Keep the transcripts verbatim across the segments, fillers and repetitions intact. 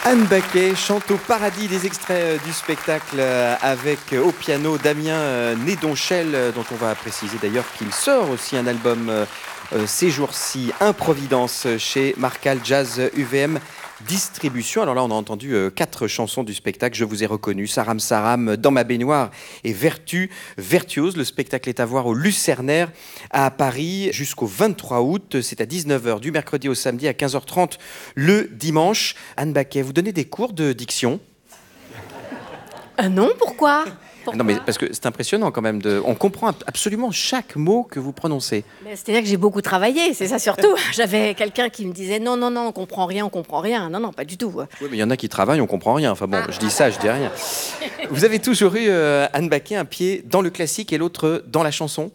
Anne Baquet chante au paradis, des extraits du spectacle avec au piano Damien Nédonchel, dont on va préciser d'ailleurs qu'il sort aussi un album ces jours-ci, Improvidence, chez Marcal Jazz U V M Distribution. Alors là, on a entendu euh, quatre chansons du spectacle. Je vous ai reconnu, Saram Saram, Dans ma baignoire et Vertu, Vertuose. Le spectacle est à voir au Lucernaire à Paris jusqu'au vingt-trois août. C'est à dix-neuf heures du mercredi au samedi, à quinze heures trente le dimanche. Anne Baquet, vous donnez des cours de diction? euh, Non, pourquoi? Pourquoi? Non, mais parce que c'est impressionnant quand même. De... On comprend absolument chaque mot que vous prononcez. C'est-à-dire que j'ai beaucoup travaillé, c'est ça surtout. J'avais quelqu'un qui me disait non, non, non, on comprend rien, on comprend rien. Non, non, pas du tout. Oui, mais il y en a qui travaillent, on comprend rien. Enfin bon, ah. je dis ça, je dis rien. Vous avez toujours eu, euh, Anne Baquet, un pied dans le classique et l'autre dans la chanson?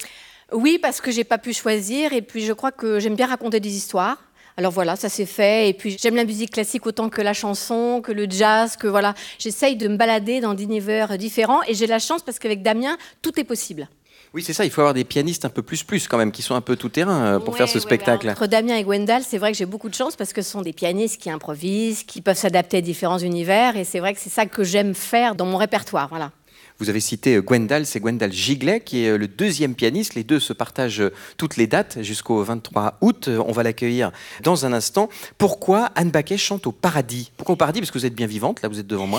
Oui, parce que j'ai pas pu choisir. Et puis je crois que j'aime bien raconter des histoires. Alors voilà, ça s'est fait. Et puis j'aime la musique classique autant que la chanson, que le jazz, que voilà. J'essaye de me balader dans d'univers différents. Et j'ai la chance parce qu'avec Damien, tout est possible. Oui, c'est ça, il faut avoir des pianistes un peu plus plus quand même, qui sont un peu tout-terrain pour ouais, faire ce ouais, spectacle. Ouais. Entre Damien et Gwendal, c'est vrai que j'ai beaucoup de chance parce que ce sont des pianistes qui improvisent, qui peuvent s'adapter à différents univers. Et c'est vrai que c'est ça que j'aime faire dans mon répertoire, voilà. Vous avez cité Gwendal, c'est Gwendal Giglet qui est le deuxième pianiste. Les deux se partagent toutes les dates jusqu'au vingt-trois août. On va l'accueillir dans un instant. Pourquoi Anne Baquet chante au paradis? Pourquoi au paradis? Parce que vous êtes bien vivante, là vous êtes devant moi.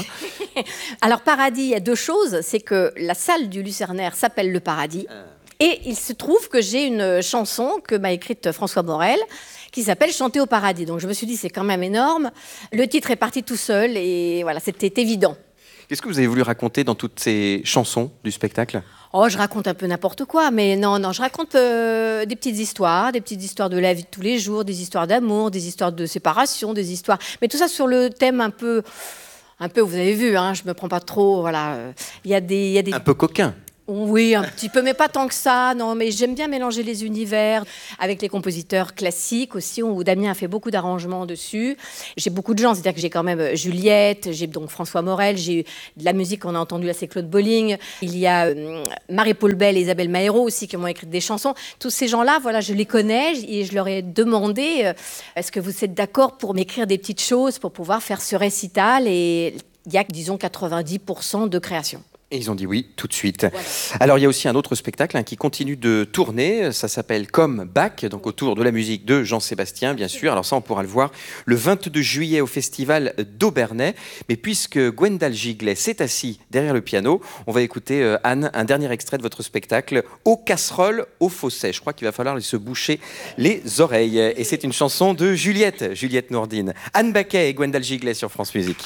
Alors paradis, il y a deux choses. C'est que la salle du Lucernaire s'appelle le Paradis. Et il se trouve que j'ai une chanson que m'a écrite François Morel qui s'appelle Chanter au paradis. Donc je me suis dit, c'est quand même énorme. Le titre est parti tout seul et voilà, c'était évident. Qu'est-ce que vous avez voulu raconter dans toutes ces chansons du spectacle? Oh, je raconte un peu n'importe quoi, mais non, non, je raconte euh, des petites histoires, des petites histoires de la vie de tous les jours, des histoires d'amour, des histoires de séparation, des histoires... Mais tout ça sur le thème un peu... Un peu, vous avez vu, hein, je me prends pas trop, voilà. Il y a des... Y a des... Un peu coquin. Oui, un petit peu, mais pas tant que ça. Non, mais j'aime bien mélanger les univers avec les compositeurs classiques aussi, où Damien a fait beaucoup d'arrangements dessus. J'ai beaucoup de gens, c'est-à-dire que j'ai quand même Juliette, j'ai donc François Morel, j'ai eu de la musique qu'on a entendue là, c'est Claude Bolling. Il y a euh, Marie-Paul Bell et Isabelle Maëro aussi qui m'ont écrit des chansons. Tous ces gens-là, voilà, je les connais et je leur ai demandé euh, est-ce que vous êtes d'accord pour m'écrire des petites choses pour pouvoir faire ce récital? Et il y a, disons, quatre-vingt-dix pour cent de création. Et ils ont dit oui tout de suite. Voilà. Alors il y a aussi un autre spectacle hein, qui continue de tourner, ça s'appelle Come Back, donc autour de la musique de Jean-Sébastien bien sûr. Alors ça on pourra le voir le vingt-deux juillet au festival d'Aubernais. Mais puisque Gwendal Giglet s'est assis derrière le piano, on va écouter euh, Anne un dernier extrait de votre spectacle Aux casseroles, aux fossés. Je crois qu'il va falloir se boucher les oreilles. Et c'est une chanson de Juliette, Juliette Nourdine. Anne Baquet et Gwendal Giglet sur France Musique.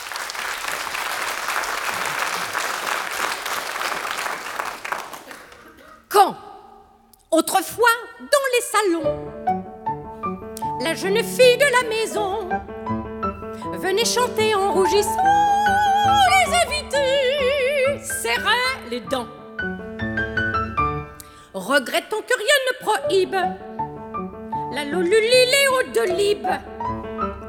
Quand, autrefois, dans les salons, la jeune fille de la maison venait chanter en rougissant, les invités serraient les dents, regrettant que rien ne prohibe la lolulilé de libe